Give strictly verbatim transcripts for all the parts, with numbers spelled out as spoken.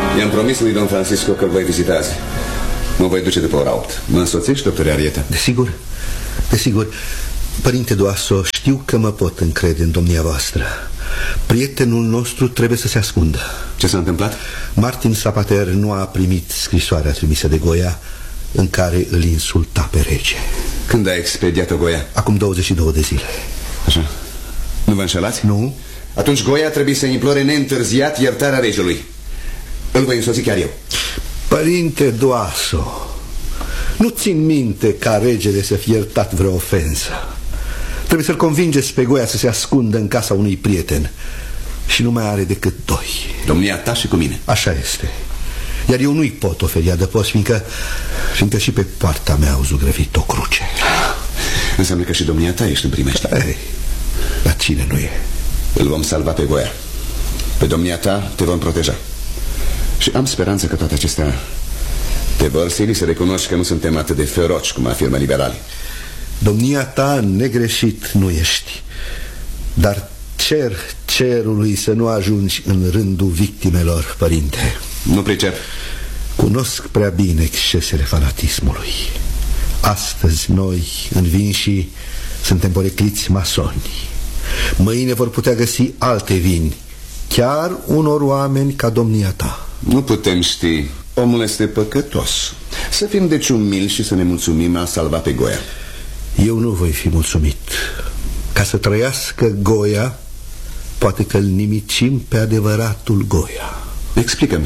I-am promis lui Don Francisco că îl voi vizita azi. Mă voi duce după ora opt. Mă însoțești, doctore Arieta? Desigur, desigur. Părinte Doaso, știu că mă pot încrede în domnia voastră. Prietenul nostru trebuie să se ascundă. Ce s-a întâmplat? Martin Zapater nu a primit scrisoarea trimisă de Goya, în care îl insulta pe rege. Când a expediat-o Goya? Acum douăzeci și două de zile. Așa. Nu vă înșelați? Nu. Atunci Goya trebuie să implore neîntârziat iertarea regelui. Îl voi însoți chiar eu. Părinte Doaso, nu țin minte ca regele să fie iertat vreo ofensă. Trebuie să-l convingeți pe Goya să se ascundă în casa unui prieten. Și nu mai are decât doi. Domnia ta și cu mine. Așa este. Iar eu nu-i pot oferi adăpost, fiindcă, fiindcă și pe poarta mea au zugrăvit o cruce. Înseamnă că și domnia ta ești în primești. Ei, dar cine nu e? Îl vom salva pe Goya. Pe domnia ta te vom proteja. Și am speranță că toate acestea te vor sili să recunoști că nu suntem atât de feroci cum afirmă liberalii. Domnia ta negreșit nu ești, dar cer cerului să nu ajungi în rândul victimelor, părinte. Nu pricep. Cunosc prea bine excesele fanatismului. Astăzi noi, învinși, suntem porecliți masoni. Mâine vor putea găsi alte vini, chiar unor oameni ca domnia ta. Nu putem ști. Omul este păcătos. Să fim deci umili și să ne mulțumim a salva pe Goya. Eu nu voi fi mulțumit. Ca să trăiască Goya, poate că îl nimicim pe adevăratul Goya. Explică-mi.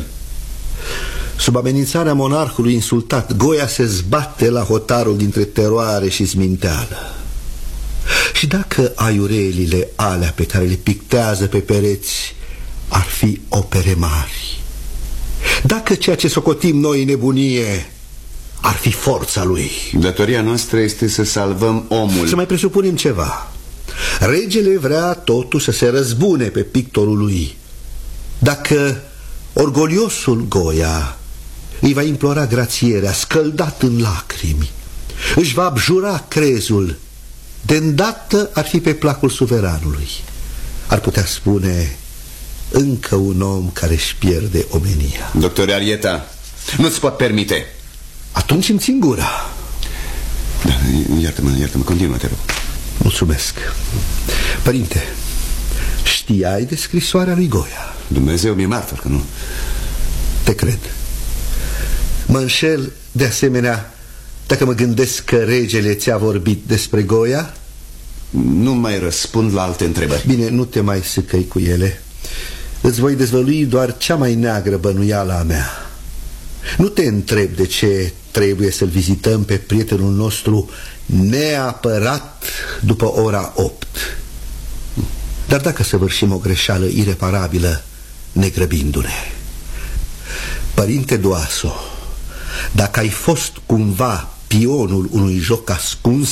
Sub amenințarea monarhului insultat, Goya se zbate la hotarul dintre teroare și sminteală. Și dacă aiurelile alea pe care le pictează pe pereți ar fi opere mari, dacă ceea ce socotim noi nebunie ar fi forța lui, datoria noastră este să salvăm omul. să mai presupunem ceva. Regele vrea totuși să se răzbune pe pictorul lui. Dacă orgoliosul Goya îi va implora grațierea, scăldat în lacrimi, își va abjura crezul, de îndată ar fi pe placul suveranului. Ar putea spune: încă un om care își pierde omenia. Doctore Arieta, nu-ți pot permite. Atunci îmi țin gura. Da, iartă-mă, iartă-mă, continuă, te rog. Mulțumesc. Părinte, știai de scrisoarea lui Goya? Dumnezeu mi-e martor că nu. Te cred. Mă înșel de asemenea dacă mă gândesc că regele ți-a vorbit despre Goya? Nu mai răspund la alte întrebări. Bine, nu te mai sâcăi cu ele. Îți voi dezvălui doar cea mai neagră bănuială a mea. Nu te întreb de ce trebuie să-l vizităm pe prietenul nostru neapărat după ora opt. Dar dacă săvârșim o greșeală ireparabilă negrăbindu-ne. Părinte Doaso, dacă ai fost cumva pionul unui joc ascuns,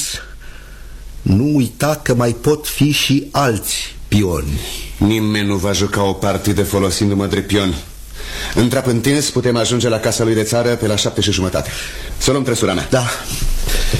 nu uita că mai pot fi și alți pioni. Nimeni nu va juca o partidă folosindu-mă drept pion. Întrap în tins, putem ajunge la casa lui de țară pe la șapte și jumătate. Să luăm trăsura mea. Da.